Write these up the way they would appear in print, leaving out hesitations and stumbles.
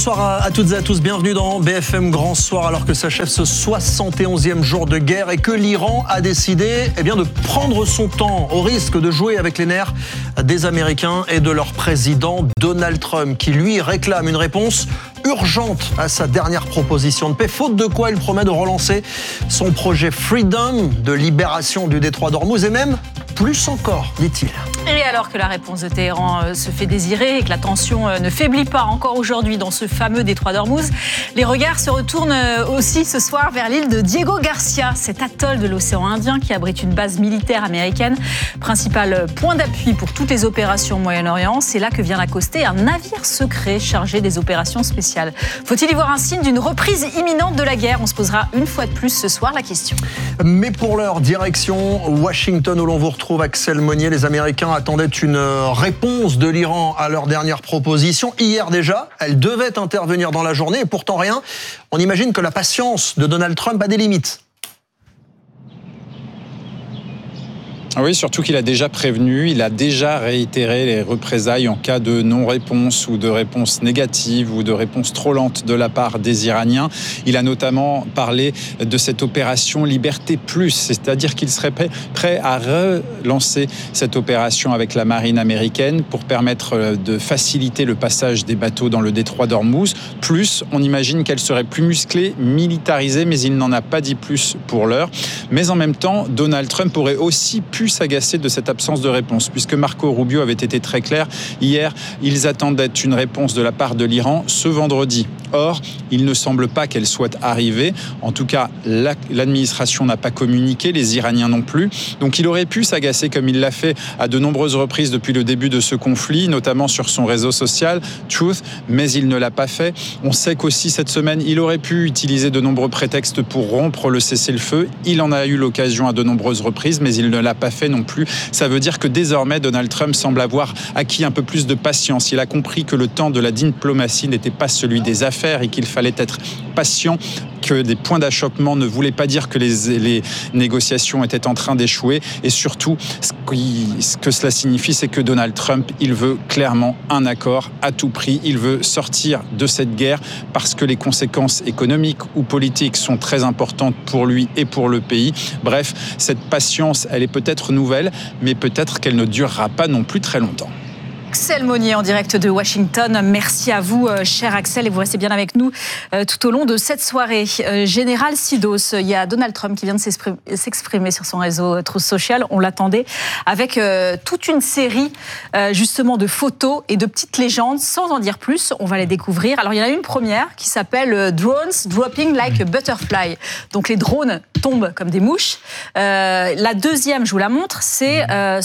Bonsoir à toutes et à tous, bienvenue dans BFM Grand Soir alors que s'achève ce 71e jour de guerre et que l'Iran a décidé de prendre son temps au risque de jouer avec les nerfs des Américains et de leur président Donald Trump qui lui réclame une réponse urgente à sa dernière proposition de paix, faute de quoi il promet de relancer son projet Freedom de libération du détroit d'Ormuz et même plus encore, dit-il. Et alors que la réponse de Téhéran se fait désirer et que la tension ne faiblit pas encore aujourd'hui dans ce fameux détroit d'Ormuz, les regards se retournent aussi ce soir vers l'île de Diego Garcia, cet atoll de l'océan Indien qui abrite une base militaire américaine, principal point d'appui pour toutes les opérations au Moyen-Orient. C'est là que vient d'accoster un navire secret chargé des opérations spéciales. Faut-il y voir un signe d'une reprise imminente de la guerre ? On se posera une fois de plus ce soir la question. Mais pour l'heure, direction Washington où l'on vous retrouve Axel Monnier. Les Américains attendaient une réponse de l'Iran à leur dernière proposition. Hier déjà, elle devait intervenir dans la journée et pourtant rien. On imagine que la patience de Donald Trump a des limites. Oui, surtout qu'il a déjà prévenu, il a déjà réitéré les représailles en cas de non-réponse ou de réponse négative ou de réponse trop lente de la part des Iraniens. Il a notamment parlé de cette opération Liberté Plus, c'est-à-dire qu'il serait prêt à relancer cette opération avec la marine américaine pour permettre de faciliter le passage des bateaux dans le détroit d'Ormuz. Plus, on imagine qu'elle serait plus musclée, militarisée, mais il n'en a pas dit plus pour l'heure. Mais en même temps, Donald Trump aurait aussi pu s'agacer de cette absence de réponse, puisque Marco Rubio avait été très clair. Hier, ils attendaient une réponse de la part de l'Iran ce vendredi. Or, il ne semble pas qu'elle soit arrivée. En tout cas, l'administration n'a pas communiqué, les Iraniens non plus. Donc il aurait pu s'agacer comme il l'a fait à de nombreuses reprises depuis le début de ce conflit, notamment sur son réseau social, Truth, mais il ne l'a pas fait. On sait qu'aussi cette semaine, il aurait pu utiliser de nombreux prétextes pour rompre le cessez-le-feu. Il en a eu l'occasion à de nombreuses reprises, mais il ne l'a pas fait non plus. Ça veut dire que désormais, Donald Trump semble avoir acquis un peu plus de patience. Il a compris que le temps de la diplomatie n'était pas celui des affaires et qu'il fallait être patient, que des points d'achoppement ne voulaient pas dire que les négociations étaient en train d'échouer. Et surtout, ce que cela signifie, c'est que Donald Trump, il veut clairement un accord à tout prix. Il veut sortir de cette guerre parce que les conséquences économiques ou politiques sont très importantes pour lui et pour le pays. Bref, cette patience, elle est peut-être nouvelle, mais peut-être qu'elle ne durera pas non plus très longtemps. Axel Monnier en direct de Washington. Merci à vous, cher Axel, et vous restez bien avec nous tout au long de cette soirée. Général Sidos, il y a Donald Trump qui vient de s'exprimer sur son réseau Truth Social. On l'attendait avec toute une série justement de photos et de petites légendes. Sans en dire plus, on va les découvrir. Alors il y en a une première qui s'appelle Drones Dropping Like a Butterfly. Donc les drones tombent comme des mouches. La deuxième, je vous la montre, c'est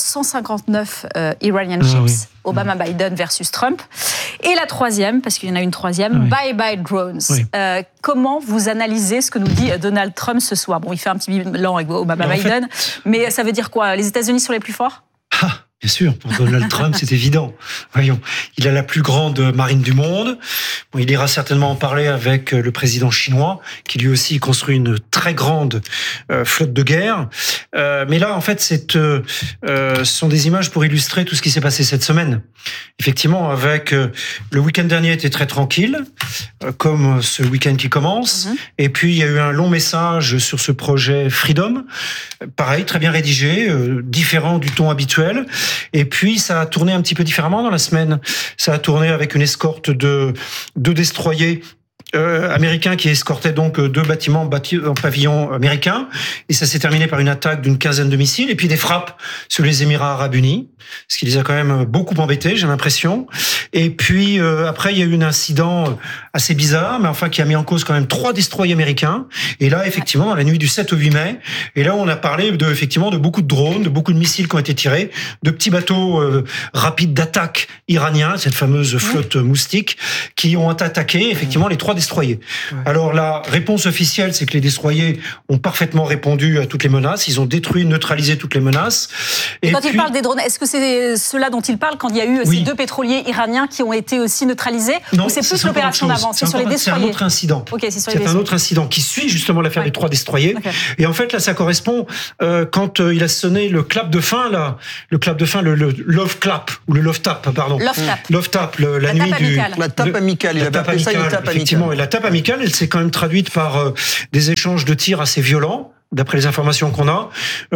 159 Iranian ships. Obama-Biden versus Trump. Et la troisième, parce qu'il y en a une troisième, Bye Bye Drones. Oui. Comment vous analysez ce que nous dit Donald Trump ce soir ? Bon, il fait un petit bilan avec Obama-Biden, mais ça veut dire quoi ? Les États-Unis sont les plus forts ? Bien sûr, pour Donald Trump, c'est évident. Voyons, il a la plus grande marine du monde. Bon, il ira certainement en parler avec le président chinois, qui lui aussi construit une très grande flotte de guerre. Mais là, en fait, ce sont des images pour illustrer tout ce qui s'est passé cette semaine. Effectivement, avec le week-end dernier était très tranquille, comme ce week-end qui commence. Et puis, il y a eu un long message sur ce projet Freedom. Pareil, très bien rédigé, différent du ton habituel. Et puis, ça a tourné un petit peu différemment dans la semaine. Ça a tourné avec une escorte de 2 destroyers américains qui escortaient donc 2 bâtiments en pavillon américain. Et ça s'est terminé par une attaque d'une 15aine de missiles et puis des frappes sur les Émirats Arabes Unis, ce qui les a quand même beaucoup embêtés, j'ai l'impression. Et puis après, il y a eu un incident assez bizarre, mais enfin qui a mis en cause quand même 3 destroyers américains. Et là, effectivement, la nuit du 7 au 8 mai, et là, on a parlé de beaucoup de drones, de beaucoup de missiles qui ont été tirés, de petits bateaux rapides d'attaque iraniens, cette fameuse flotte moustique, qui ont attaqué effectivement les 3 destroyers. Ouais. Alors la réponse officielle, c'est que les destroyers ont parfaitement répondu à toutes les menaces. Ils ont détruit, neutralisé toutes les menaces. Et quand il parle des drones, est-ce que c'est cela dont il parle quand il y a eu ces 2 pétroliers iraniens qui ont été aussi neutralisés? Non, ou c'est plus l'opération d'avant? C'est sur les destroyers. C'est un autre incident. Okay, c'est un autre incident qui suit justement l'affaire des 3 destroyers. Okay. Et en fait, là, ça correspond quand il a sonné le clap de fin, là, le love clap ou le love tap, pardon. Love tap, la nuit la tape amicale. Il avait appelé ça une tape amicale. Effectivement, et la tape amicale, elle s'est quand même traduite par des échanges de tirs assez violents. D'après les informations qu'on a,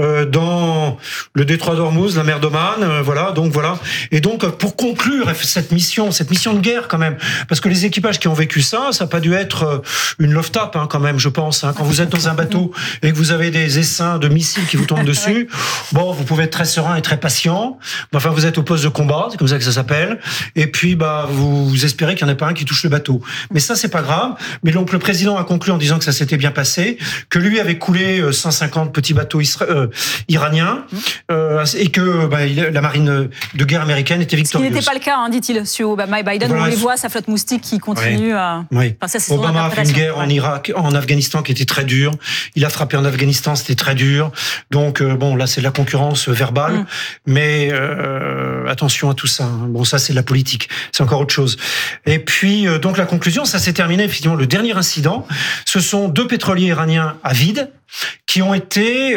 dans le détroit d'Ormuz, la mer d'Oman, voilà. Et donc, pour conclure cette mission de guerre quand même, parce que les équipages qui ont vécu ça n'a pas dû être une love tap, hein, quand même, je pense. Hein, quand vous êtes dans un bateau et que vous avez des essaims de missiles qui vous tombent dessus, bon, vous pouvez être très serein et très patient. Enfin, vous êtes au poste de combat, c'est comme ça que ça s'appelle. Et puis, vous espérez qu'il n'y en ait pas un qui touche le bateau. Mais ça, c'est pas grave. Mais donc, le président a conclu en disant que ça s'était bien passé, que lui avait coulé 150 petits bateaux iraniens et que la marine de guerre américaine était victorieuse. Ce qui n'était pas le cas, hein, dit-il, sur Obama et Biden. Voilà. On les voit, sa flotte moustique qui continue à... Oui. Enfin, ça, Obama a fait une guerre en Irak, en Afghanistan qui était très dure. Il a frappé en Afghanistan, c'était très dur. Donc, là, c'est de la concurrence verbale. Mais attention à tout ça. Bon, ça, c'est de la politique. C'est encore autre chose. Et puis, donc, la conclusion, ça s'est terminé, effectivement, le dernier incident. Ce sont 2 pétroliers iraniens à vide qui ont été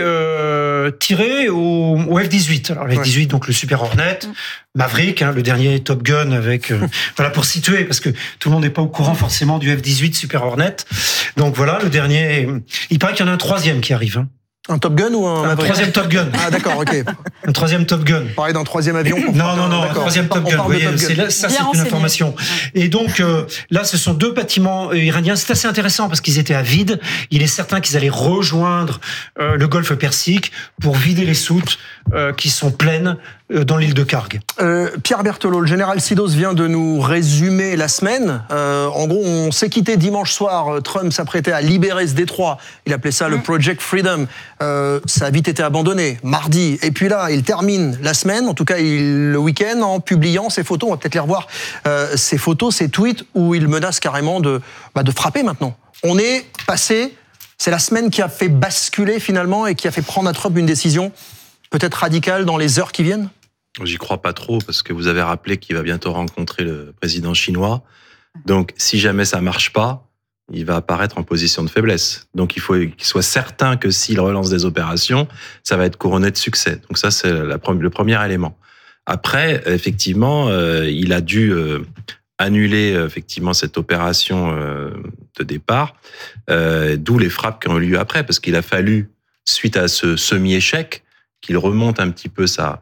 tirés au F-18. Alors le F-18, donc le Super Hornet, Maverick, hein, le dernier Top Gun avec... voilà, pour situer, parce que tout le monde n'est pas au courant forcément du F-18 Super Hornet. Donc voilà, le dernier... Il paraît qu'il y en a un 3e qui arrive. Hein. Un Top Gun ou un Maverick? 3e Top Gun. Ah d'accord, ok. Un 3e Top Gun. Pareil d'un 3e avion. Non, un 3e Top Gun. Vous voyez, ça, c'est une information. Et donc, là, ce sont 2 bâtiments iraniens. C'est assez intéressant parce qu'ils étaient à vide. Il est certain qu'ils allaient rejoindre le golfe Persique pour vider les soutes qui sont pleines dans l'île de Karg. Pierre Berthelot, le général Sidos vient de nous résumer la semaine. En gros, on s'est quitté dimanche soir. Trump s'apprêtait à libérer ce détroit. Il appelait ça le Project Freedom. Ça a vite été abandonné mardi. Et puis là, il termine la semaine, en tout cas le week-end, en publiant ces photos. On va peut-être les revoir. Ces photos, ces tweets où il menace carrément de frapper maintenant. On est passé. C'est la semaine qui a fait basculer finalement et qui a fait prendre à Trump une décision peut-être radicale dans les heures qui viennent? J'y crois pas trop parce que vous avez rappelé qu'il va bientôt rencontrer le président chinois. Donc, si jamais ça marche pas, il va apparaître en position de faiblesse. Donc, il faut qu'il soit certain que s'il relance des opérations, ça va être couronné de succès. Donc ça, c'est le premier élément. Après, effectivement, il a dû annuler effectivement cette opération de départ, d'où les frappes qui ont eu lieu après, parce qu'il a fallu, suite à ce semi-échec, qu'il remonte un petit peu sa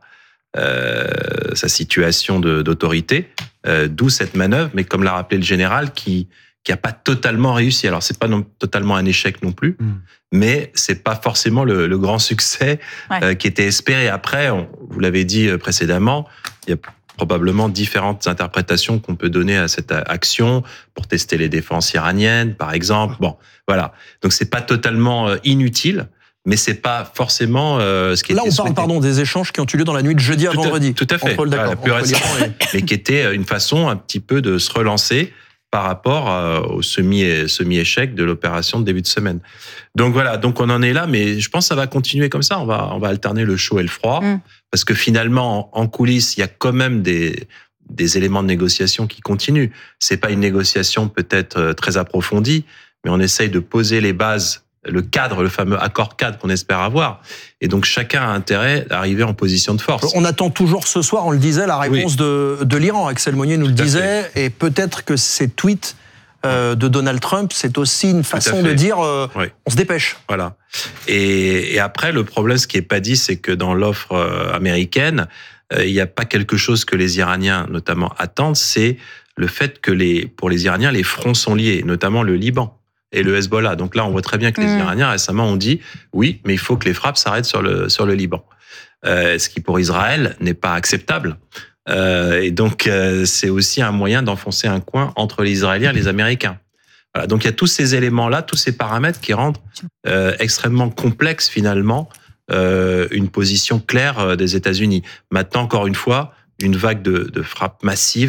situation d'autorité, d'où cette manœuvre, mais comme l'a rappelé le général, qui a pas totalement réussi. Alors c'est pas totalement un échec non plus, mais c'est pas forcément le grand succès qui était espéré. Après, vous l'avez dit précédemment, il y a probablement différentes interprétations qu'on peut donner à cette action pour tester les défenses iraniennes, par exemple. Bon, voilà. Donc c'est pas totalement inutile. Mais c'est pas forcément ce qui était souhaité. Là, on parle, des échanges qui ont eu lieu dans la nuit de jeudi à vendredi. Tout à fait. Mais qui était une façon un petit peu de se relancer par rapport au semi-échec de l'opération de début de semaine. Donc voilà, donc on en est là, mais je pense que ça va continuer comme ça. On va alterner le chaud et le froid, parce que finalement, en coulisses, il y a quand même des éléments de négociation qui continuent. C'est pas une négociation peut-être très approfondie, mais on essaye de poser les bases, le cadre, le fameux accord cadre qu'on espère avoir. Et donc, chacun a intérêt à arriver en position de force. On attend toujours ce soir, on le disait, la réponse de l'Iran. Axel Monnier nous le disait. Et peut-être que ces tweets de Donald Trump, c'est aussi une façon de dire on se dépêche. Voilà. Et après, le problème, ce qui n'est pas dit, c'est que dans l'offre américaine, il n'y a pas quelque chose que les Iraniens, notamment, attendent. C'est le fait que pour les Iraniens, les fronts sont liés, notamment le Liban et le Hezbollah. Donc là, on voit très bien que les Iraniens récemment ont dit oui, mais il faut que les frappes s'arrêtent sur le Liban. Ce qui pour Israël n'est pas acceptable. Et donc c'est aussi un moyen d'enfoncer un coin entre les Israéliens et les Américains. Voilà, donc il y a tous ces éléments-là, tous ces paramètres qui rendent extrêmement complexe finalement une position claire des États-Unis. Maintenant, encore une fois, une vague de frappes massives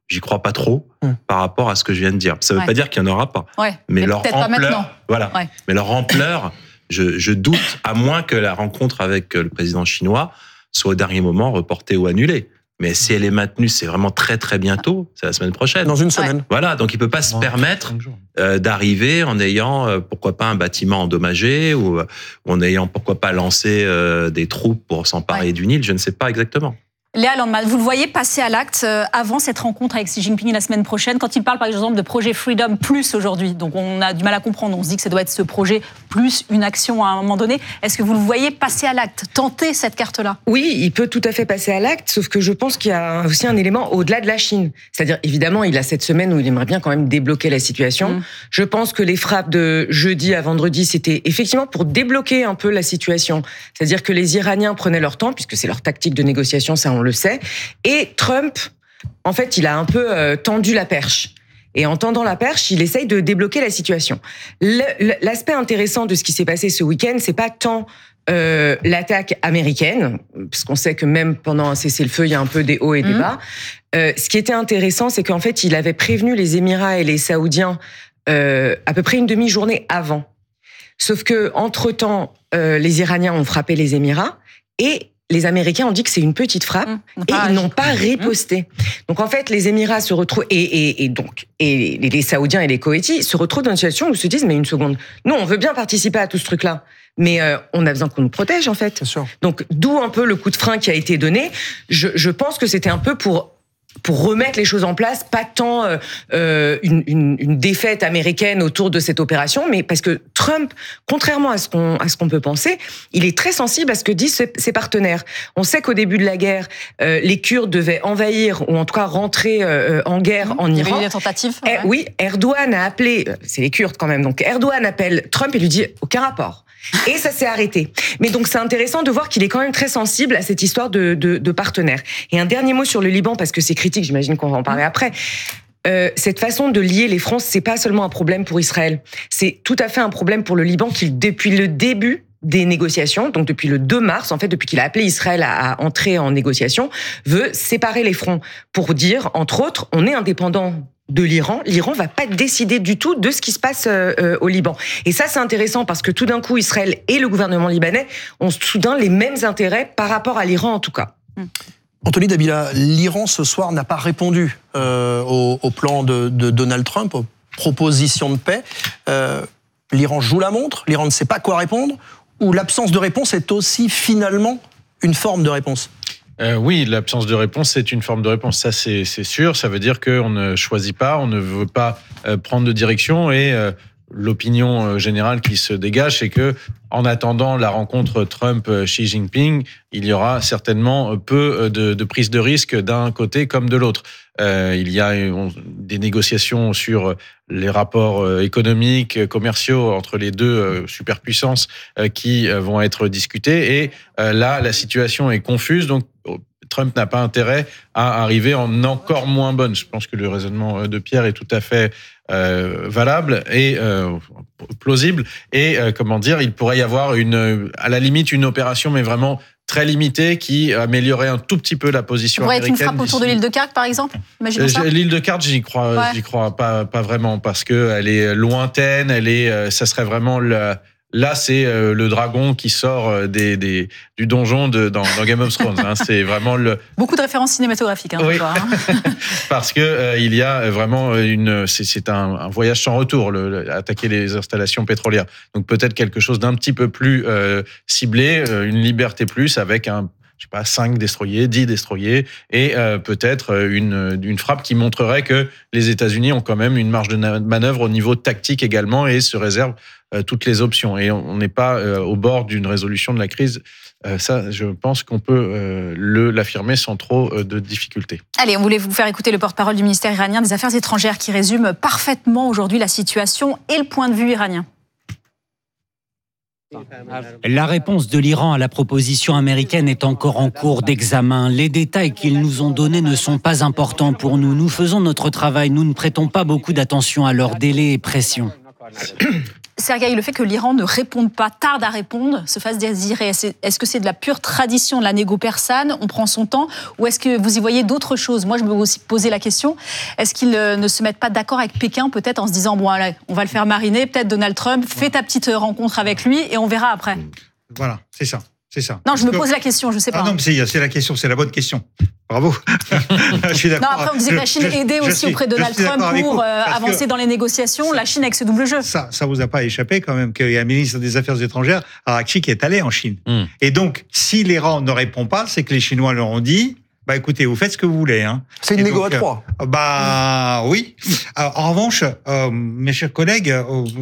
j'y crois pas trop par rapport à ce que je viens de dire. Ça veut pas dire qu'il y en aura pas. Ouais. Mais leur peut-être pas maintenant. ampleur, voilà. Ouais. Mais leur ampleur, je doute, à moins que la rencontre avec le président chinois soit au dernier moment reportée ou annulée. Mais si elle est maintenue, c'est vraiment très très bientôt, c'est la semaine prochaine. Dans une semaine. Voilà, donc il peut pas se permettre d'arriver en ayant, pourquoi pas, un bâtiment endommagé ou en ayant, pourquoi pas, lancé des troupes pour s'emparer d'une île, je ne sais pas exactement. Léa Landman, vous le voyez passer à l'acte avant cette rencontre avec Xi Jinping la semaine prochaine, quand il parle par exemple de projet Freedom Plus aujourd'hui. Donc on a du mal à comprendre, on se dit que ça doit être ce projet plus une action à un moment donné. Est-ce que vous le voyez passer à l'acte, tenter cette carte-là ? Oui, il peut tout à fait passer à l'acte, sauf que je pense qu'il y a aussi un élément au-delà de la Chine. C'est-à-dire, évidemment, il a cette semaine où il aimerait bien quand même débloquer la situation. Je pense que les frappes de jeudi à vendredi, c'était effectivement pour débloquer un peu la situation. C'est-à-dire que les Iraniens prenaient leur temps, puisque c'est leur tactique de négociation, ça on le sait. Et Trump, en fait, il a un peu tendu la perche. Et en tendant la perche, il essaye de débloquer la situation. L'aspect intéressant de ce qui s'est passé ce week-end, c'est pas tant l'attaque américaine, parce qu'on sait que même pendant un cessez-le-feu, il y a un peu des hauts et des bas. Ce qui était intéressant, c'est qu'en fait, il avait prévenu les Émirats et les Saoudiens à peu près une demi-journée avant. Sauf que, entre-temps, les Iraniens ont frappé les Émirats et les Américains ont dit que c'est une petite frappe et ils n'ont pas riposté. Donc en fait, les Émirats se retrouvent et les Saoudiens et les Koweïtis se retrouvent dans une situation où ils se disent mais une seconde, nous on veut bien participer à tout ce truc-là, mais on a besoin qu'on nous protège en fait. Donc d'où un peu le coup de frein qui a été donné. Je pense que c'était un peu pour remettre les choses en place, pas tant une défaite américaine autour de cette opération, mais parce que Trump, contrairement à ce qu'on peut penser, il est très sensible à ce que disent ses partenaires. On sait qu'au début de la guerre, les Kurdes devaient envahir ou en tout cas rentrer en guerre en Iran. Il y a eu des tentatives. Oui, Erdogan a appelé, c'est les Kurdes quand même, donc Erdogan appelle Trump et lui dit aucun rapport. Et ça s'est arrêté. Mais donc c'est intéressant de voir qu'il est quand même très sensible à cette histoire de partenaires. Et un dernier mot sur le Liban, parce que c'est critique, j'imagine qu'on va en parler après. Cette façon de lier les fronts, c'est pas seulement un problème pour Israël. C'est tout à fait un problème pour le Liban qui, depuis le début des négociations, donc depuis le 2 mars, en fait, depuis qu'il a appelé Israël à entrer en négociation, veut séparer les fronts pour dire, entre autres, on est indépendant de l'Iran. L'Iran va pas décider du tout de ce qui se passe au Liban. Et ça, c'est intéressant parce que tout d'un coup, Israël et le gouvernement libanais ont soudain les mêmes intérêts par rapport à l'Iran, en tout cas. Anthony Dabila, l'Iran ce soir n'a pas répondu au plan de Donald Trump, aux propositions de paix. L'Iran joue la montre, l'Iran ne sait pas quoi répondre, ou l'absence de réponse est aussi finalement une forme de réponse ? Oui, l'absence de réponse, c'est une forme de réponse. Ça, c'est sûr. Ça veut dire qu'on ne choisit pas, on ne veut pas prendre de direction. Et l'opinion générale qui se dégage, c'est que, en attendant la rencontre Trump-Xi Jinping, il y aura certainement peu de prise de risque d'un côté comme de l'autre. Il y a des négociations sur les rapports économiques, commerciaux entre les deux superpuissances qui vont être discutées. Et là, la situation est confuse. Donc, Trump n'a pas intérêt à arriver en encore moins bonne. Je pense que le raisonnement de Pierre est tout à fait valable et plausible. Et comment dire, il pourrait y avoir à la limite une opération, mais vraiment très limitée, qui améliorerait un tout petit peu la position américaine. Ça pourrait être une frappe autour de l'île de Khark, par exemple. Imaginons ça. L'île de Khark, j'y crois pas vraiment, parce que elle est lointaine. Ça serait vraiment Là, c'est le dragon qui sort du donjon dans Game of Thrones. C'est vraiment beaucoup de références cinématographiques. Oui. Parce que il y a vraiment c'est un voyage sans retour, attaquer les installations pétrolières. Donc peut-être quelque chose d'un petit peu plus ciblé, une liberté plus avec 5 destroyers, 10 destroyers, et peut-être une frappe qui montrerait que les États-Unis ont quand même une marge de manœuvre au niveau tactique également et se réservent toutes les options. Et on n'est pas au bord d'une résolution de la crise. Ça, je pense qu'on peut l'affirmer sans trop de difficultés. Allez, on voulait vous faire écouter le porte-parole du ministère iranien des Affaires étrangères qui résume parfaitement aujourd'hui la situation et le point de vue iranien. La réponse de l'Iran à la proposition américaine est encore en cours d'examen. Les détails qu'ils nous ont donnés ne sont pas importants pour nous. Nous faisons notre travail, nous ne prêtons pas beaucoup d'attention à leurs délais et pressions. Sergueï, le fait que l'Iran ne réponde pas, tarde à répondre, se fasse désirer, est-ce que c'est de la pure tradition de la négo persane, on prend son temps, ou est-ce que vous y voyez d'autres choses? Moi, je me aussi poser la question, est-ce qu'ils ne se mettent pas d'accord avec Pékin, peut-être en se disant, bon, allez, on va le faire mariner, peut-être Donald Trump, fais ta petite rencontre avec lui et on verra après. Voilà, c'est ça. C'est ça. Non, je me pose la question, je ne sais pas. Ah non, mais c'est la question, c'est la bonne question. Bravo. Je suis d'accord. Non, après, on disait que la Chine aidait aussi auprès de Donald Trump pour avancer dans les négociations. La Chine avec ce double jeu. Ça vous a pas échappé quand même qu'il y a un ministre des Affaires étrangères, Araghchi, qui est allé en Chine. Et donc, si l'Iran ne répond pas, c'est que les Chinois leur ont dit, bah écoutez, vous faites ce que vous voulez. Hein. C'est une négo à 3. Oui. Alors, en revanche, mes chers collègues,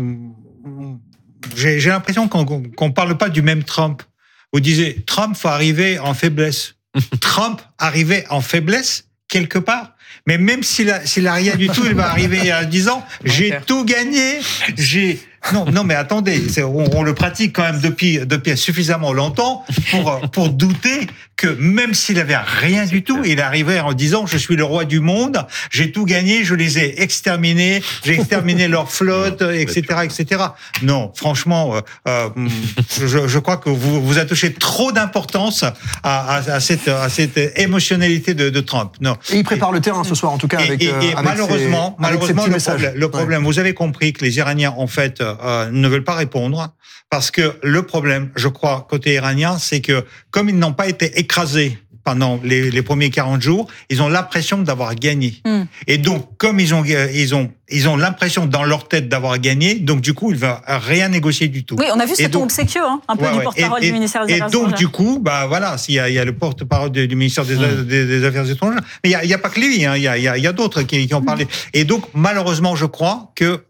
j'ai l'impression qu'on parle pas du même Trump. Vous disiez, Trump va arriver en faiblesse. Trump arrivait en faiblesse, quelque part. Mais même s'il a rien du tout, il va arriver en disant, j'ai tout gagné, Non, mais attendez, on le pratique quand même depuis suffisamment longtemps pour douter que même s'il avait rien du tout, il arrivait en disant, je suis le roi du monde, j'ai tout gagné, je les ai exterminés, j'ai exterminé leur flotte, etc., etc. Non, franchement, je crois que vous attachez trop d'importance à cette émotionnalité de Trump. Non. Et il prépare le terrain ce soir, en tout cas, avec malheureusement, le problème, vous avez compris que les Iraniens, en fait, ne veulent pas répondre, parce que le problème, je crois, côté iranien, c'est que comme ils n'ont pas été écrasés pendant les premiers 40 jours, ils ont l'impression d'avoir gagné. Et donc, comme ils ont l'impression dans leur tête d'avoir gagné, donc du coup, ils ne vont rien négocier du tout. Oui, on a vu ce ton obséquieux, un peu du porte-parole du ministère des Affaires étrangères. Et donc, du coup, bah voilà, il y a le porte-parole du ministère des Affaires étrangères, mais il y a pas que lui, il y a d'autres qui ont parlé. Et donc, malheureusement, je crois que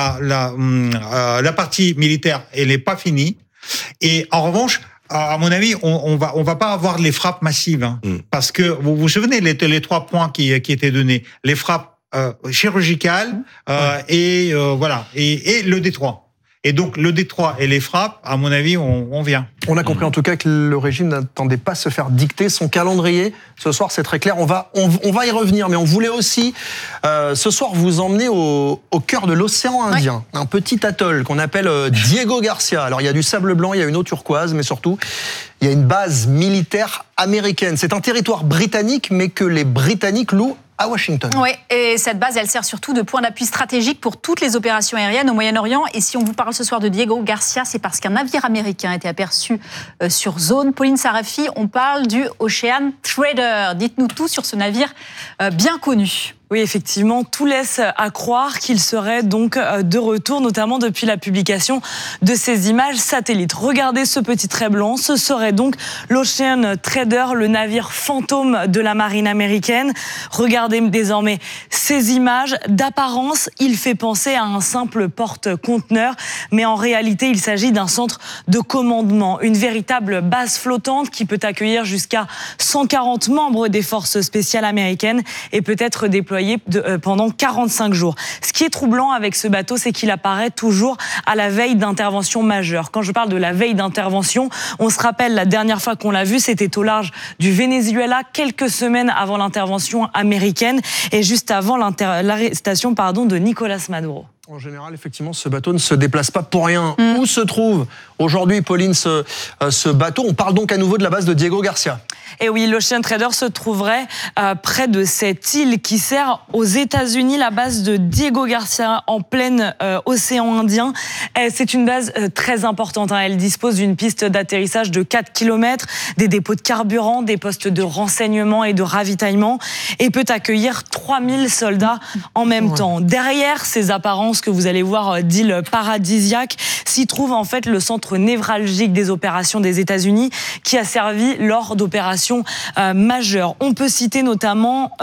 la partie militaire, elle n'est pas finie. Et en revanche, à mon avis, on va pas avoir les frappes massives, parce que vous vous souvenez les 3 points qui étaient donnés, les frappes chirurgicales et voilà et le détroit. Et donc, le détroit et les frappes, à mon avis, on vient. On a compris en tout cas que le régime n'attendait pas se faire dicter son calendrier. Ce soir, c'est très clair. On va y revenir, mais on voulait aussi, ce soir, vous emmener au cœur de l'océan Indien. Un petit atoll qu'on appelle Diego Garcia. Alors, il y a du sable blanc, il y a une eau turquoise, mais surtout, il y a une base militaire américaine. C'est un territoire britannique, mais que les Britanniques louent à Washington. Oui, et cette base, elle sert surtout de point d'appui stratégique pour toutes les opérations aériennes au Moyen-Orient. Et si on vous parle ce soir de Diego Garcia, c'est parce qu'un navire américain a été aperçu sur zone. Pauline Sarafi, on parle du Ocean Trader. Dites-nous tout sur ce navire bien connu. Oui, effectivement, tout laisse à croire qu'il serait donc de retour, notamment depuis la publication de ces images satellites. Regardez ce petit trait blanc, ce serait donc l'Ocean Trader, le navire fantôme de la marine américaine. Regardez désormais ces images. D'apparence, il fait penser à un simple porte-conteneur, mais en réalité, il s'agit d'un centre de commandement, une véritable base flottante qui peut accueillir jusqu'à 140 membres des forces spéciales américaines et peut être déployé pendant 45 jours. Ce qui est troublant avec ce bateau, c'est qu'il apparaît toujours à la veille d'intervention majeure. Quand je parle de la veille d'intervention, on se rappelle la dernière fois qu'on l'a vu, c'était au large du Venezuela, quelques semaines avant l'intervention américaine et juste avant l'arrestation de Nicolas Maduro. En général, effectivement, ce bateau ne se déplace pas pour rien. Où se trouve aujourd'hui, Pauline, ce bateau? On parle donc à nouveau de la base de Diego Garcia. Et oui, l'Ocean Trader se trouverait près de cette île qui sert aux États-Unis, la base de Diego Garcia en plein océan Indien. C'est une base très importante. Elle dispose d'une piste d'atterrissage de 4 km, des dépôts de carburant, des postes de renseignement et de ravitaillement et peut accueillir 3000 soldats en même temps. Derrière ces apparences que vous allez voir d'îles paradisiaques, s'y trouve en fait le centre névralgique des opérations des États-Unis qui a servi lors d'opérations majeures. On peut citer notamment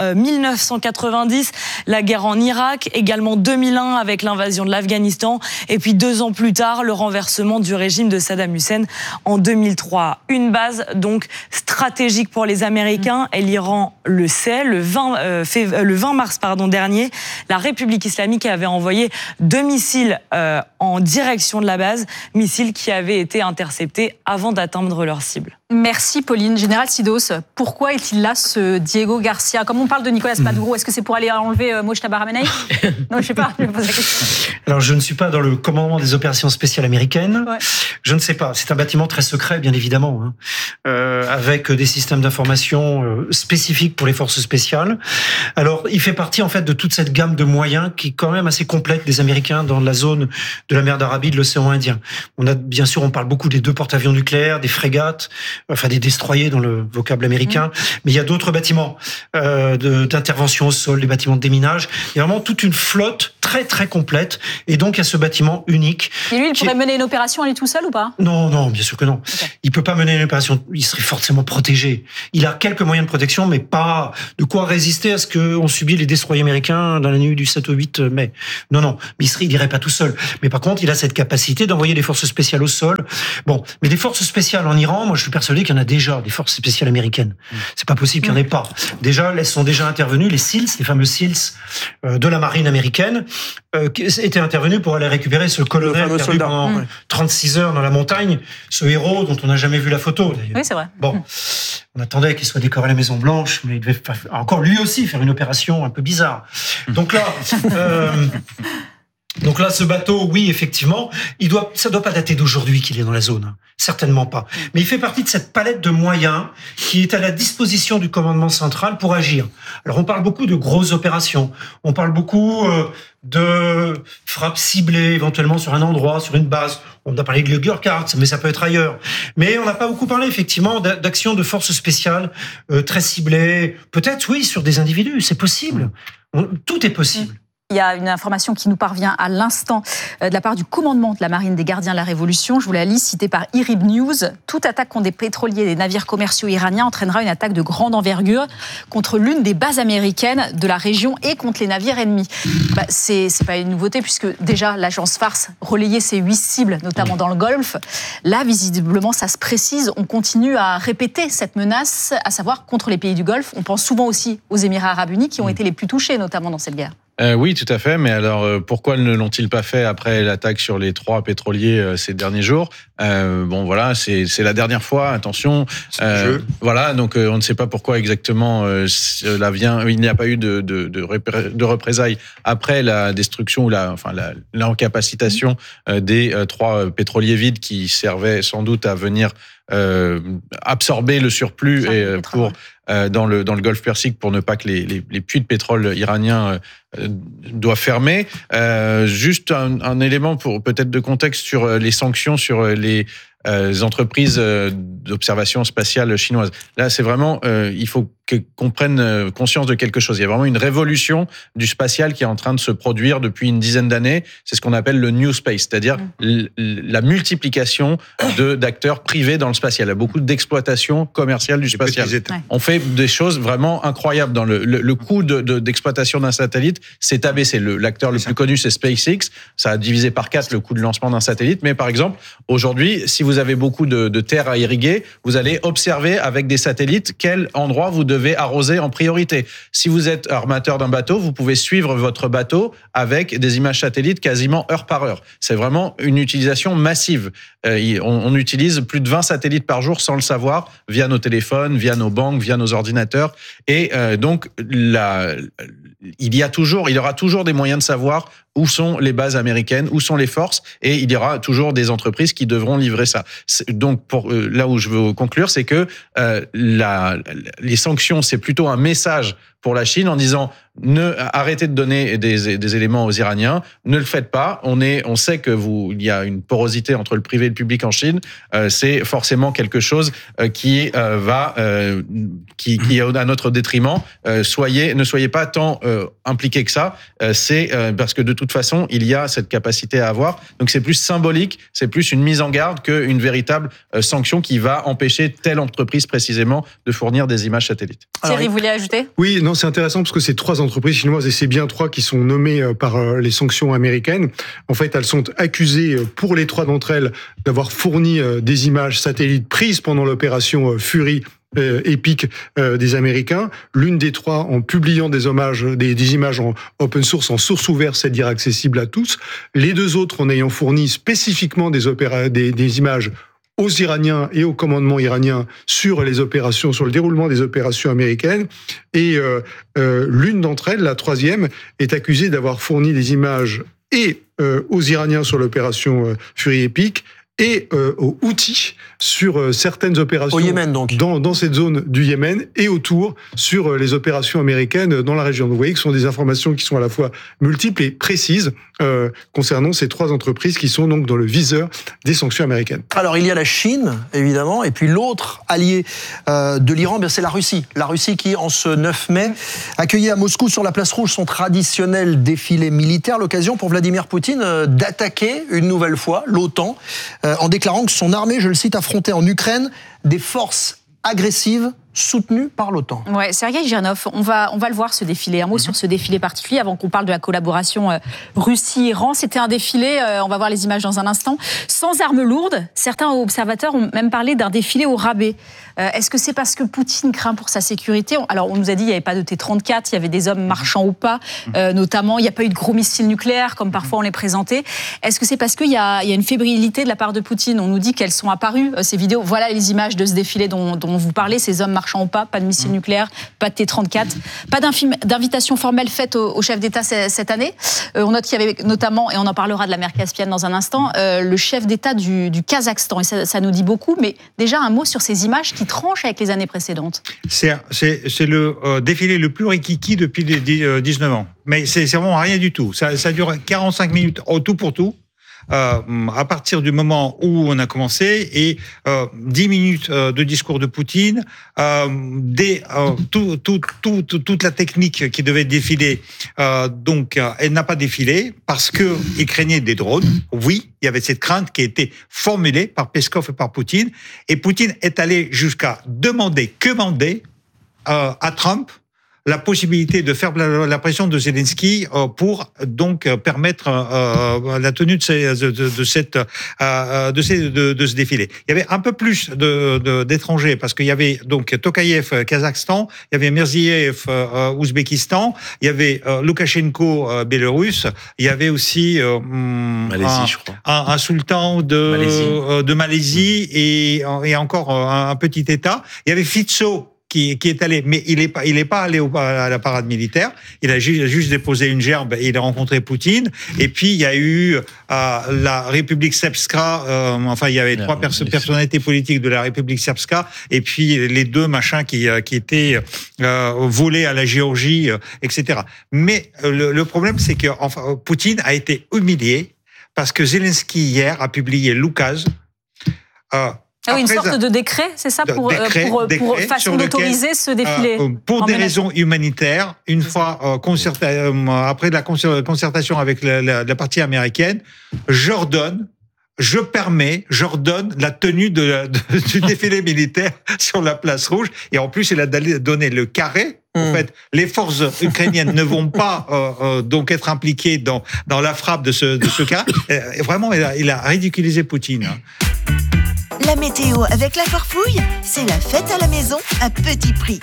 1990, la guerre en Irak, également 2001 avec l'invasion de l'Afghanistan et puis 2 ans plus tard, le renversement du régime de Saddam Hussein en 2003. Une base donc stratégique pour les Américains et l'Iran le sait. Le 20 mars dernier, la République islamique avait envoyé 2 missiles en direction de la base, missiles qui avaient été interceptés avant d'atteindre leur cible. Merci Pauline. Général Sidos, pourquoi est-il là ce Diego Garcia? Comme on parle de Nicolas Maduro, est-ce que c'est pour aller enlever Mojtaba Ramenei? Non, je sais pas, je me pose la question. Alors je ne suis pas dans le commandement des opérations spéciales américaines. Ouais. Je ne sais pas. C'est un bâtiment très secret, bien évidemment, avec des systèmes d'information spécifiques pour les forces spéciales. Alors il fait partie en fait de toute cette gamme de moyens qui est quand même assez complète des Américains dans la zone de la mer d'Arabie, de l'océan Indien. On a bien sûr, on parle beaucoup des 2 porte-avions nucléaires, des frégates, enfin des destroyers dans le vocable américain, mais il y a d'autres bâtiments d'intervention au sol, des bâtiments de déminage. Il y a vraiment toute une flotte très très complète, et donc il y a ce bâtiment unique. Et lui, il pourrait mener une opération à lui tout seul ou pas? Non, bien sûr que non. Okay. Il peut pas mener une opération, il serait forcément protégé. Il a quelques moyens de protection, mais pas de quoi résister à ce qu'ont subi les destroyers américains dans la nuit du 7 au 8 mai. Non, mais il irait pas tout seul. Mais par contre, il a cette capacité d'envoyer des forces spéciales au sol. Bon, mais des forces spéciales en Iran, moi je suis persuadé qu'il y en a déjà, des forces spéciales américaines. C'est pas possible qu'il n'y en ait pas. Déjà, elles sont déjà intervenues, les SEALs, les fameux SEALs de la marine américaine, qui étaient intervenus pour aller récupérer ce colonel perdu pendant 36 heures dans la montagne, ce héros dont on n'a jamais vu la photo d'ailleurs. Oui, c'est vrai. Bon, on attendait qu'il soit décoré à la Maison Blanche, mais il devait encore lui aussi faire une opération un peu bizarre. Donc là... Donc là, ce bateau, oui, effectivement, ça doit pas dater d'aujourd'hui qu'il est dans la zone. Certainement pas. Mais il fait partie de cette palette de moyens qui est à la disposition du commandement central pour agir. Alors, on parle beaucoup de grosses opérations. On parle beaucoup de frappes ciblées, éventuellement sur un endroit, sur une base. On a parlé de Lugurkart, mais ça peut être ailleurs. Mais on n'a pas beaucoup parlé, effectivement, d'actions de forces spéciales très ciblées. Peut-être, oui, sur des individus. C'est possible. Tout est possible. Il y a une information qui nous parvient à l'instant de la part du commandement de la marine des gardiens de la Révolution. Je vous la lis, citée par IRIB News. Toute attaque contre des pétroliers et des navires commerciaux iraniens entraînera une attaque de grande envergure contre l'une des bases américaines de la région et contre les navires ennemis. C'est pas une nouveauté puisque déjà l'agence Farse relayait ses 8 cibles, notamment dans le Golfe. Là, visiblement, ça se précise. On continue à répéter cette menace, à savoir contre les pays du Golfe. On pense souvent aussi aux Émirats arabes unis qui ont été les plus touchés, notamment dans cette guerre. Oui, tout à fait. Mais alors, pourquoi ne l'ont-ils pas fait après l'attaque sur les 3 pétroliers ces derniers jours? Bon, voilà, c'est la dernière fois. Attention. Voilà, donc on ne sait pas pourquoi exactement cela vient. Il n'y a pas eu de représailles après la destruction ou l'incapacitation des 3 pétroliers vides qui servaient sans doute à venir absorber le surplus dans le Golfe Persique pour ne pas que les puits de pétrole iraniens doivent fermer. Juste un élément pour peut-être de contexte sur les sanctions sur les entreprises d'observation spatiale chinoises. Là, c'est vraiment, il faut qu'on prenne conscience de quelque chose. Il y a vraiment une révolution du spatial qui est en train de se produire depuis une dizaine d'années. C'est ce qu'on appelle le New Space, c'est-à-dire la multiplication d'acteurs privés dans le spatial. Il y a beaucoup d'exploitation commerciale du spatial. On fait des choses vraiment incroyables. Dans le coût d'exploitation d'un satellite s'est abaissé. L'acteur le plus connu, c'est SpaceX. Ça a divisé par 4 le coût de lancement d'un satellite. Mais par exemple, aujourd'hui, si vous avez beaucoup de terres à irriguer, vous allez observer avec des satellites quel endroit vous devez arroser en priorité. Si vous êtes armateur d'un bateau, vous pouvez suivre votre bateau avec des images satellites quasiment heure par heure. C'est vraiment une utilisation massive. On utilise plus de 20 satellites par jour sans le savoir, via nos téléphones, via nos banques, via nos ordinateurs. Et donc, il y aura toujours des moyens de savoir où sont les bases américaines, où sont les forces, et il y aura toujours des entreprises qui devront livrer ça. Donc, là où je veux conclure, c'est que les sanctions, c'est plutôt un message pour la Chine en disant arrêtez de donner des éléments aux Iraniens, ne le faites pas. On sait il y a une porosité entre le privé et le public en Chine. C'est forcément quelque chose qui est à notre détriment. Ne soyez pas tant impliqués que ça. C'est parce que de toute façon, il y a cette capacité à avoir. Donc c'est plus symbolique, c'est plus une mise en garde qu'une véritable sanction qui va empêcher telle entreprise précisément de fournir des images satellites. Thierry, vous voulez ajouter ? Oui, non, c'est intéressant parce que c'est 3 entreprises chinoises et c'est bien 3 qui sont nommées par les sanctions américaines. En fait, elles sont accusées pour les 3 d'entre elles d'avoir fourni des images satellites prises pendant l'opération Fury épique des Américains. L'une des 3 en publiant des images en open source, en source ouverte, c'est-à-dire accessible à tous. Les 2 autres en ayant fourni spécifiquement des images aux Iraniens et au commandement iranien sur les opérations, sur le déroulement des opérations américaines. Et l'une d'entre elles, la troisième, est accusée d'avoir fourni des images et aux Iraniens sur l'opération Fury Epic et aux Houthis sur certaines opérations au Yémen, donc. Dans cette zone du Yémen et autour sur les opérations américaines dans la région. Donc, vous voyez que ce sont des informations qui sont à la fois multiples et précises concernant ces trois entreprises qui sont donc dans le viseur des sanctions américaines. Alors, il y a la Chine, évidemment, et puis l'autre allié de l'Iran, bien, c'est la Russie. La Russie qui, en ce 9 mai, accueillait à Moscou sur la place rouge son traditionnel défilé militaire, l'occasion pour Vladimir Poutine d'attaquer une nouvelle fois l'OTAN, en déclarant que son armée, je le cite, affrontait en Ukraine des forces agressives soutenues par l'OTAN. Ouais, Sergueï Girnov, on va le voir ce défilé. Un mot sur ce défilé particulier avant qu'on parle de la collaboration Russie-Iran. C'était un défilé, on va voir les images dans un instant, sans armes lourdes. Certains observateurs ont même parlé d'un défilé au rabais. Est-ce que c'est parce que Poutine craint pour sa sécurité ? Alors, on nous a dit qu'il n'y avait pas de T-34, il y avait des hommes marchant au pas, notamment. Il n'y a pas eu de gros missiles nucléaires, comme parfois on les présentait. Est-ce que c'est parce qu'il y a une fébrilité de la part de Poutine ? On nous dit qu'elles sont apparues, ces vidéos. Voilà les images de ce défilé dont vous parlez, ces hommes marchant au pas, pas de missiles nucléaires, pas de T-34, pas d'invitation formelle faite au chef d'État cette année. On note qu'il y avait notamment, et on en parlera de la mer Caspienne dans un instant, le chef d'État du Kazakhstan. Et ça nous dit beaucoup, mais déjà un mot sur ces images qui tranchent avec les années précédentes. C'est le défilé le plus rikiki depuis les 19 ans. Mais c'est vraiment rien du tout. Ça dure 45 minutes au tout pour tout. À partir du moment où on a commencé et 10 minutes de discours de Poutine, toute la technique qui devait défiler, donc elle n'a pas défilé parce que il craignait des drones. Oui, il y avait cette crainte qui a été formulée par Peskov et par Poutine, et Poutine est allé jusqu'à commander à Trump la possibilité de faire la pression de Zelensky pour donc permettre la tenue de ce défilé. Il y avait un peu plus d'étrangers parce qu'il y avait donc Tokayev, Kazakhstan, il y avait Mirziev, Ouzbékistan, il y avait Loukachenko, Bélarus, il y avait aussi Malaisie, je crois. Un sultan de Malaisie et encore un petit État. Il y avait Fico qui est allé, mais il est pas allé à la parade militaire. Il a juste déposé une gerbe et il a rencontré Poutine. Et puis il y a eu la République Srpska. Enfin, il y avait trois personnalités politiques de la République Srpska. Et puis les deux machins qui étaient volés à la Géorgie, etc. Mais le problème, c'est que Poutine a été humilié parce que Zelensky hier a publié l'oukase. Une sorte de décret, c'est ça, pour façon d'autoriser ce défilé. Pour des raisons humanitaires, une fois après la concertation avec la partie américaine, j'ordonne la tenue du défilé militaire sur la place rouge. Et en plus, il a donné le carré. En fait, les forces ukrainiennes ne vont pas donc être impliquées dans la frappe de ce carré. Vraiment, il a ridiculisé Poutine. La météo avec la Farfouille, c'est la fête à la maison à petit prix.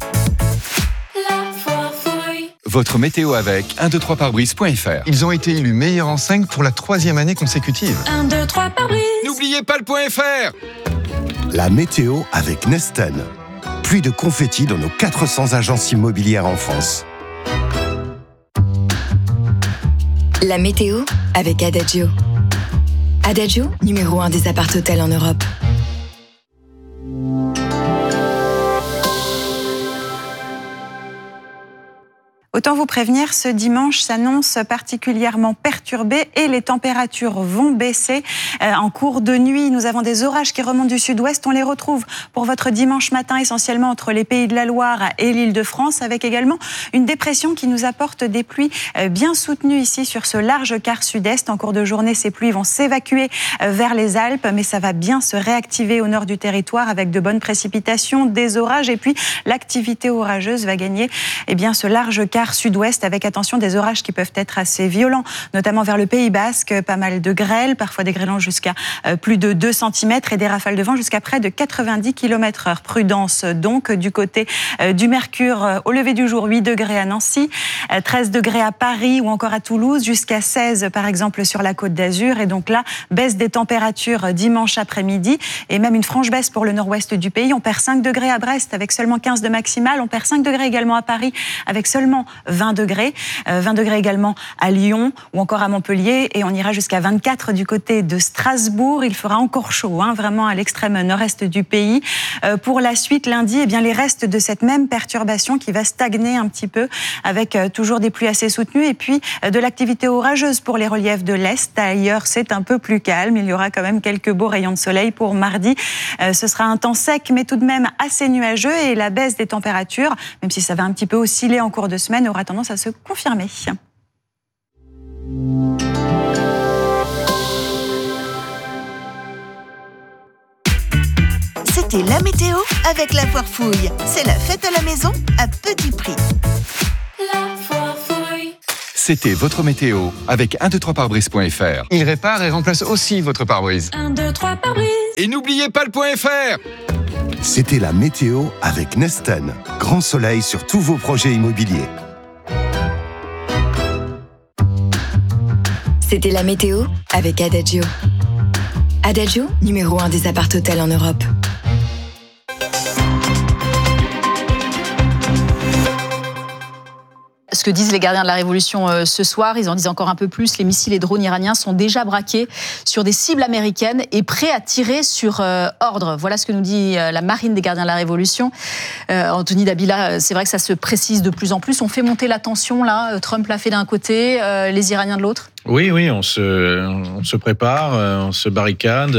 La Farfouille. Votre météo avec 123parbrise.fr. Ils ont été élus meilleurs en 5 pour la 3e année consécutive. 123parbrise. N'oubliez pas le .fr. La météo avec Nesten. Pluie de confettis dans nos 400 agences immobilières en France. La météo avec Adagio. Adagio, numéro 1 des appart-hôtels en Europe. Autant vous prévenir, ce dimanche s'annonce particulièrement perturbé et les températures vont baisser. En cours de nuit, nous avons des orages qui remontent du sud-ouest. On les retrouve pour votre dimanche matin essentiellement entre les Pays de la Loire et l'Île-de-France, avec également une dépression qui nous apporte des pluies bien soutenues ici sur ce large quart sud-est. En cours de journée, ces pluies vont s'évacuer vers les Alpes, mais ça va bien se réactiver au nord du territoire avec de bonnes précipitations, des orages, et puis l'activité orageuse va gagner ce large quart quart sud-ouest, avec attention des orages qui peuvent être assez violents, notamment vers le Pays Basque, pas mal de grêles, parfois des grêlons jusqu'à plus de 2 cm et des rafales de vent jusqu'à près de 90 km/h. Prudence donc du côté du Mercure au lever du jour, 8 degrés à Nancy, 13 degrés à Paris ou encore à Toulouse, jusqu'à 16 par exemple sur la Côte d'Azur. Et donc là, baisse des températures dimanche après-midi et même une franche baisse pour le nord-ouest du pays. On perd 5 degrés à Brest avec seulement 15 de maximale. On perd 5 degrés également à Paris avec seulement 20 degrés. 20 degrés également à Lyon ou encore à Montpellier. Et on ira jusqu'à 24 du côté de Strasbourg. Il fera encore chaud, vraiment à l'extrême nord-est du pays. Pour la suite, lundi, eh bien, les restes de cette même perturbation qui va stagner un petit peu avec toujours des pluies assez soutenues et puis de l'activité orageuse pour les reliefs de l'Est. Ailleurs, c'est un peu plus calme. Il y aura quand même quelques beaux rayons de soleil pour mardi. Ce sera un temps sec, mais tout de même assez nuageux et la baisse des températures, même si ça va un petit peu osciller en cours de semaine, aura tendance à se confirmer. C'était la météo avec la Foire Fouille. C'est la fête à la maison à petit prix. La Foire Fouille. C'était votre météo avec 123pare-brise.fr. Il répare et remplace aussi votre pare-brise. 1, 2, 3 pare-brise. Et n'oubliez pas le .fr. C'était la météo avec Nesten. Grand soleil sur tous vos projets immobiliers. C'était la météo avec Adagio. Adagio, numéro 1 des appart-hôtels en Europe. Ce que disent les gardiens de la Révolution ce soir, ils en disent encore un peu plus. Les missiles et drones iraniens sont déjà braqués sur des cibles américaines et prêts à tirer sur ordre. Voilà ce que nous dit la marine des gardiens de la Révolution. Anthony Dabila, c'est vrai que ça se précise de plus en plus. On fait monter la tension, là. Trump l'a fait d'un côté, les Iraniens de l'autre. Oui, on se prépare, on se barricade,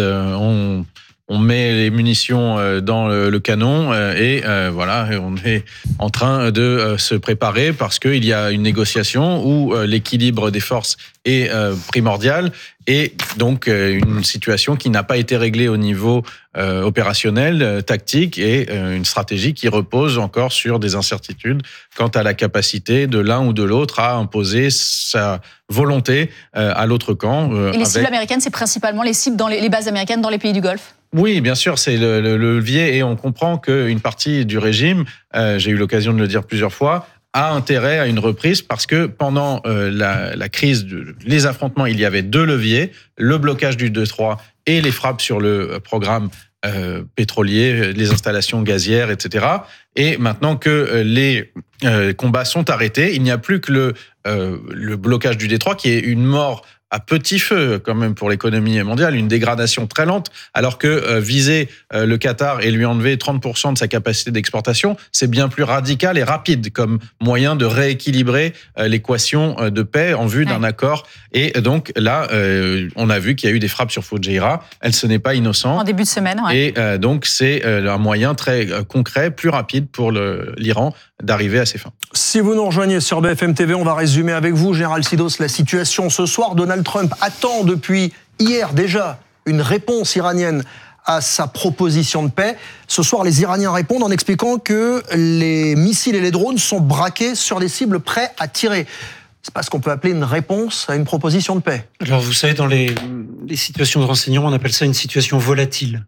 on met les munitions dans le canon et voilà, on est en train de se préparer parce qu'il y a une négociation où l'équilibre des forces est primordial et donc une situation qui n'a pas été réglée au niveau opérationnel, tactique et une stratégie qui repose encore sur des incertitudes quant à la capacité de l'un ou de l'autre à imposer sa volonté à l'autre camp. Et les cibles américaines, c'est principalement les cibles dans les bases américaines dans les pays du Golfe? Oui, bien sûr, c'est le levier et on comprend qu'une partie du régime, j'ai eu l'occasion de le dire plusieurs fois, a intérêt à une reprise parce que pendant la crise, les affrontements, il y avait 2 leviers, le blocage du Détroit et les frappes sur le programme pétrolier, les installations gazières, etc. Et maintenant que les combats sont arrêtés, il n'y a plus que le blocage du Détroit qui est une mort à petit feu quand même pour l'économie mondiale, une dégradation très lente, alors que viser le Qatar et lui enlever 30% de sa capacité d'exportation, c'est bien plus radical et rapide comme moyen de rééquilibrer l'équation de paix en vue d'un accord. Et donc là, on a vu qu'il y a eu des frappes sur Fujairah. Ce n'est pas innocent. En début de semaine, ouais. Et donc c'est un moyen très concret, plus rapide pour l'Iran d'arriver à ses fins. Si vous nous rejoignez sur BFM TV, on va résumer avec vous, Général Sidos, la situation ce soir. Donald Trump attend depuis hier déjà une réponse iranienne à sa proposition de paix. Ce soir, les Iraniens répondent en expliquant que les missiles et les drones sont braqués sur des cibles prêts à tirer. C'est pas ce qu'on peut appeler une réponse à une proposition de paix. Alors, vous savez, dans les situations de renseignement, on appelle ça une situation volatile.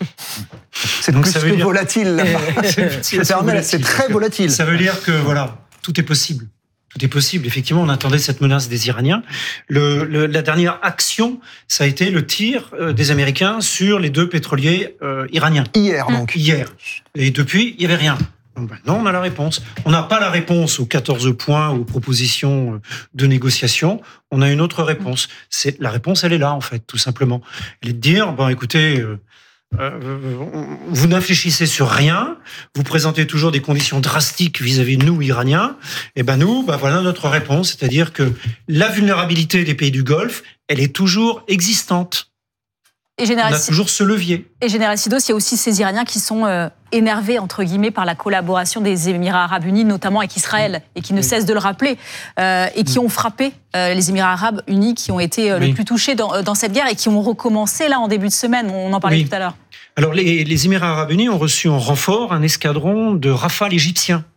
C'est donc plus ça que volatile. C'est très volatile. Ça veut dire que voilà, tout est possible. Tout est possible. Effectivement, on attendait cette menace des Iraniens. La dernière action, ça a été le tir des Américains sur les 2 pétroliers iraniens. Hier, donc. Hier. Et depuis, il n'y avait rien. Donc, non, on a la réponse. On n'a pas la réponse aux 14 points, aux propositions de négociation. On a une autre réponse. La réponse, elle est là, en fait, tout simplement. Elle est de dire, écoutez... vous n'infléchissez sur rien, vous présentez toujours des conditions drastiques vis-à-vis de nous, Iraniens, et nous, voilà notre réponse, c'est-à-dire que la vulnérabilité des pays du Golfe, elle est toujours existante. Et on a toujours ce levier. Et Général Sidos, il y a aussi ces Iraniens qui sont énervés, entre guillemets, par la collaboration des Émirats Arabes Unis, notamment avec Israël, et qui ne cessent de le rappeler, et qui ont frappé les Émirats Arabes Unis, qui ont été le plus touchés dans cette guerre, et qui ont recommencé là en début de semaine, on en parlait tout à l'heure. Alors les Émirats Arabes Unis ont reçu en renfort un escadron de Rafale égyptiens.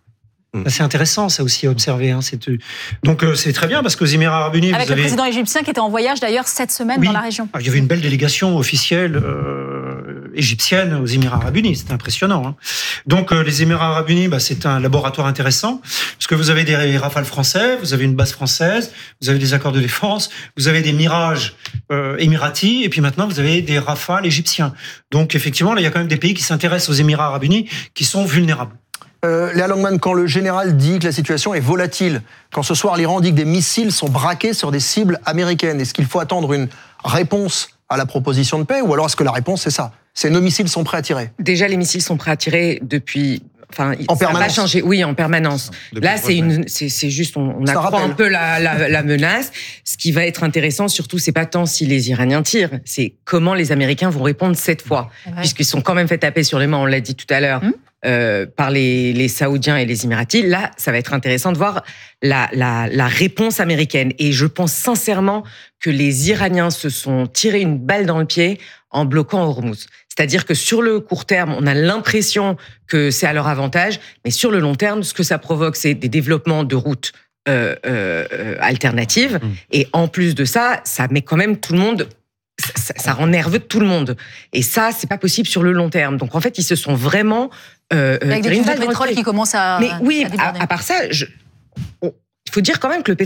C'est intéressant, ça aussi, à observer. Donc, c'est très bien, parce qu'aux Émirats Arabes Unis, avec le président égyptien qui était en voyage, d'ailleurs, cette semaine dans la région. Il y avait une belle délégation officielle égyptienne aux Émirats Arabes Unis. C'était impressionnant. Donc, les Émirats Arabes Unis, c'est un laboratoire intéressant, parce que vous avez des Rafales français, vous avez une base française, vous avez des accords de défense, vous avez des Mirages émiratis, et puis maintenant, vous avez des Rafales égyptiens. Donc, effectivement, là, il y a quand même des pays qui s'intéressent aux Émirats Arabes Unis, qui sont vulnérables. Léa Langman, quand le général dit que la situation est volatile, quand ce soir l'Iran dit que des missiles sont braqués sur des cibles américaines, est-ce qu'il faut attendre une réponse à la proposition de paix, ou alors est-ce que la réponse c'est ça, c'est nos missiles sont prêts à tirer? Déjà, les missiles sont prêts à tirer depuis... en permanence. Ça va changer, oui, en permanence. Là, c'est juste, on accroît un peu la menace. Ce qui va être intéressant, surtout, c'est pas tant si les Iraniens tirent, c'est comment les Américains vont répondre cette fois, puisqu'ils sont quand même fait taper sur les mains, on l'a dit tout à l'heure, par les Saoudiens et les Émiratis. Là, ça va être intéressant de voir la réponse américaine. Et je pense sincèrement que les Iraniens se sont tirés une balle dans le pied en bloquant Hormuz. C'est-à-dire que sur le court terme, on a l'impression que c'est à leur avantage, mais sur le long terme, ce que ça provoque, c'est des développements de routes alternatives. Et en plus de ça, ça met quand même tout le monde... Ça rend nerveux tout le monde. Et ça, c'est pas possible sur le long terme. Donc en fait, ils se sont vraiment... avec des cuves de pétrole qui commencent à... Mais oui, à part ça, il faut dire quand même que le pétrole